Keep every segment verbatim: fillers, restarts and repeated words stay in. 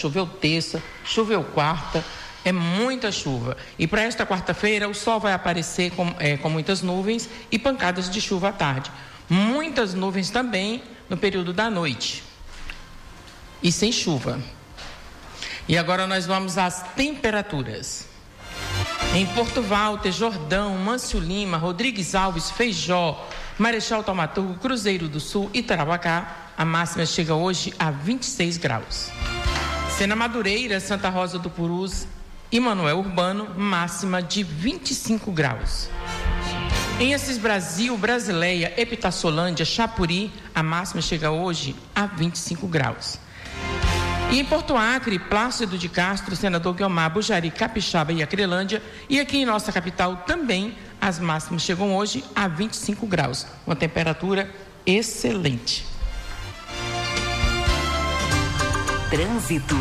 choveu terça, choveu quarta, é muita chuva. E para esta quarta-feira o sol vai aparecer com, é, com muitas nuvens e pancadas de chuva à tarde. Muitas nuvens também no período da noite. E sem chuva. E agora nós vamos às temperaturas. Em Porto Walter, Jordão, Mâncio Lima, Rodrigues Alves, Feijó, Marechal Taumaturgo, Cruzeiro do Sul e Tarauacá, a máxima chega hoje a vinte e seis graus. Sena Madureira, Santa Rosa do Purus e Manoel Urbano, máxima de vinte e cinco graus. Em Assis Brasil, Brasileia, Epitassolândia, Chapuri, a máxima chega hoje a vinte e cinco graus. E em Porto Acre, Plácido de Castro, Senador Guiomar, Bujari, Capixaba e Acrelândia, e aqui em nossa capital também, as máximas chegam hoje a vinte e cinco graus, uma temperatura excelente. Trânsito.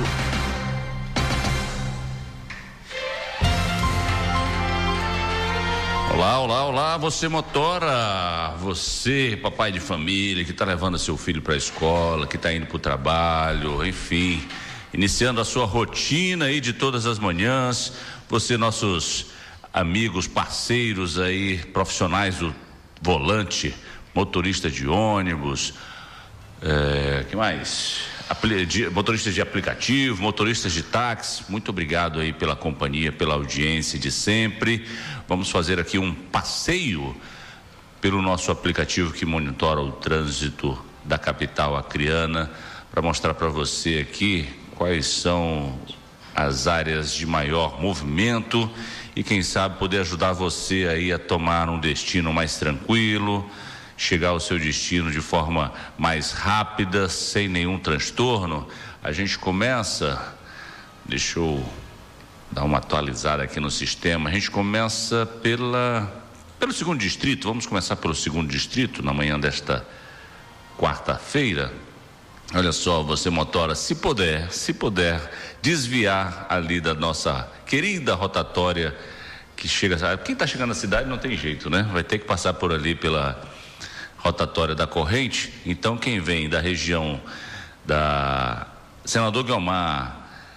Olá, olá, olá, você motora, você papai de família que está levando seu filho para a escola, que está indo para o trabalho, enfim, iniciando a sua rotina aí de todas as manhãs, você, nossos amigos, parceiros aí, profissionais do volante, motorista de ônibus, é, que mais? De, motoristas de aplicativo, motoristas de táxi, muito obrigado aí pela companhia, pela audiência de sempre. Vamos fazer aqui um passeio pelo nosso aplicativo que monitora o trânsito da capital acreana, para mostrar para você aqui quais são as áreas de maior movimento e quem sabe poder ajudar você aí a tomar um destino mais tranquilo, chegar ao seu destino de forma mais rápida, sem nenhum transtorno. A gente começa, deixa eu dar uma atualizada aqui no sistema, a gente começa pela, pelo segundo distrito, vamos começar pelo segundo distrito, na manhã desta quarta-feira. Olha só, você motora, se puder, se puder, desviar ali da nossa querida rotatória que chega, quem está chegando na cidade não tem jeito, né? Vai ter que passar por ali pela rotatória da corrente. Então quem vem da região da Senador Guiomar,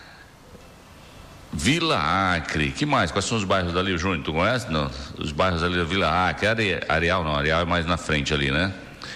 Vila Acre, que mais? Quais são os bairros dali, Júnior? Tu conhece? Não, os bairros ali da Vila Acre, Are, Areal não, Areal é mais na frente ali, né?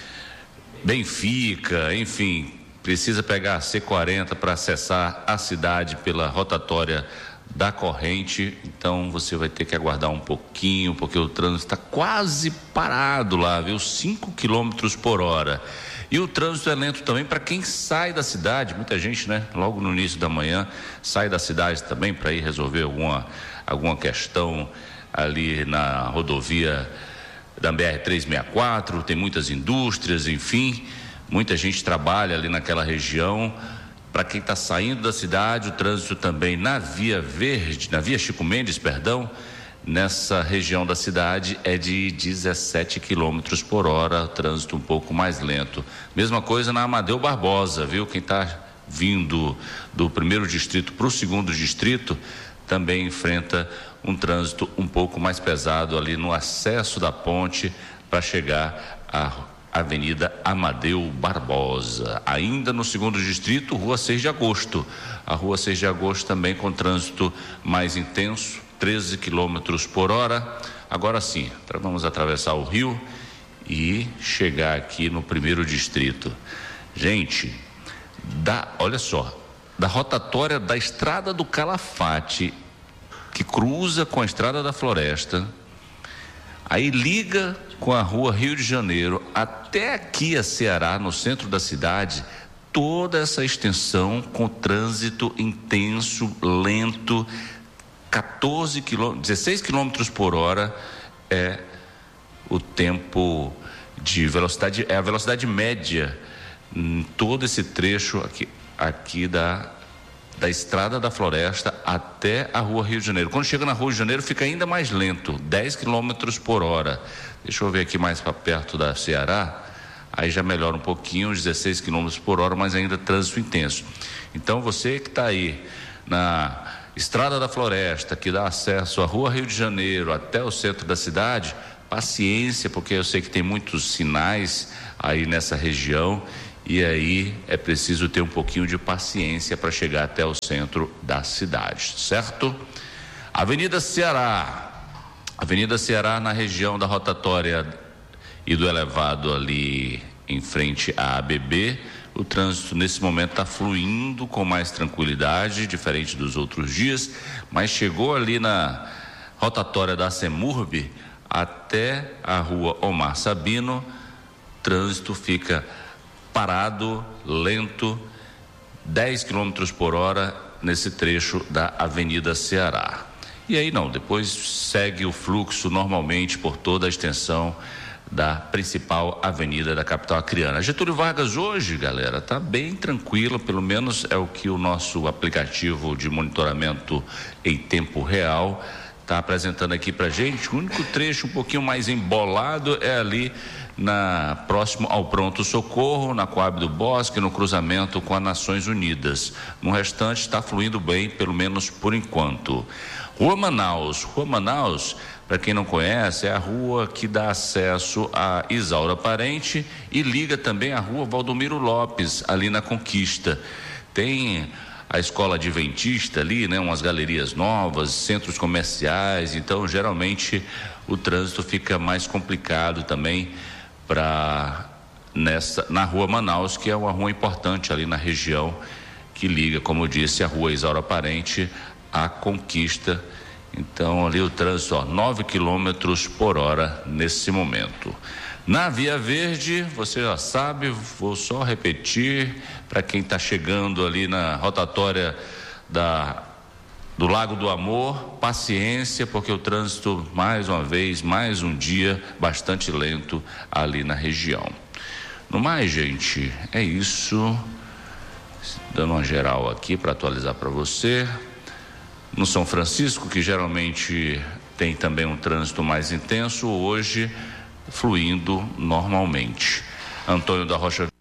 Benfica, enfim, precisa pegar a C quarenta para acessar a cidade pela rotatória da corrente, então você vai ter que aguardar um pouquinho, porque o trânsito está quase parado lá, viu? cinco quilômetros por hora. E o trânsito é lento também para quem sai da cidade, muita gente, né? Logo no início da manhã, sai da cidade também para ir resolver alguma, alguma questão ali na rodovia da B R trezentos e sessenta e quatro, tem muitas indústrias, enfim, muita gente trabalha ali naquela região. Para quem está saindo da cidade, o trânsito também na Via Verde, na Via Chico Mendes, perdão, nessa região da cidade é de dezessete quilômetros por hora, trânsito um pouco mais lento. Mesma coisa na Amadeu Barbosa, viu? Quem está vindo do primeiro distrito para o segundo distrito também enfrenta um trânsito um pouco mais pesado ali no acesso da ponte para chegar a Avenida Amadeu Barbosa. Ainda no segundo distrito, Rua seis de agosto. A Rua seis de agosto também com trânsito mais intenso, treze quilômetros por hora. Agora sim, vamos atravessar o rio e chegar aqui no primeiro distrito. Gente, da, olha só, da rotatória da Estrada do Calafate, que cruza com a Estrada da Floresta, aí liga com a Rua Rio de Janeiro até aqui a Ceará, no centro da cidade, toda essa extensão com trânsito intenso, lento, quatorze quilômetros, dezesseis quilômetros por hora é o tempo de velocidade, é a velocidade média em todo esse trecho aqui, aqui da da Estrada da Floresta até a Rua Rio de Janeiro. Quando chega na Rua Rio de Janeiro fica ainda mais lento, dez quilômetros por hora. Deixa eu ver aqui mais para perto da Ceará, aí já melhora um pouquinho, uns dezesseis quilômetros por hora, mas ainda trânsito intenso. Então você que está aí na Estrada da Floresta, que dá acesso à Rua Rio de Janeiro até o centro da cidade, paciência, porque eu sei que tem muitos sinais aí nessa região e aí é preciso ter um pouquinho de paciência para chegar até o centro da cidade, certo? Avenida Ceará, Avenida Ceará na região da rotatória e do elevado ali em frente à A B B, o trânsito nesse momento está fluindo com mais tranquilidade, diferente dos outros dias, mas chegou ali na rotatória da Semurb até a rua Omar Sabino, trânsito fica parado, lento, dez quilômetros por hora nesse trecho da Avenida Ceará. E aí não, depois segue o fluxo normalmente por toda a extensão da principal avenida da capital acreana. Getúlio Vargas hoje, galera, tá bem tranquila, pelo menos é o que o nosso aplicativo de monitoramento em tempo real está apresentando aqui pra gente. O único trecho um pouquinho mais embolado é ali na próximo ao Pronto Socorro, na Coab do Bosque, no cruzamento com a Nações Unidas. No restante está fluindo bem, pelo menos por enquanto. Rua Manaus, Rua Manaus, para quem não conhece, é a rua que dá acesso a Isaura Parente e liga também a rua Valdomiro Lopes, ali na Conquista. Tem a escola adventista ali, né? Umas galerias novas, centros comerciais, então geralmente o trânsito fica mais complicado também para nessa na Rua Manaus, que é uma rua importante ali na região que liga, como eu disse, a rua Isaura Parente à Conquista. Então ali o trânsito, ó, nove quilômetros por hora nesse momento. Na Via Verde, você já sabe, vou só repetir para quem está chegando ali na rotatória da, do Lago do Amor, paciência, porque o trânsito, mais uma vez, mais um dia, bastante lento ali na região. No mais, gente, é isso. Dando uma geral aqui para atualizar para você. No São Francisco, que geralmente tem também um trânsito mais intenso, hoje fluindo normalmente. Antônio da Rocha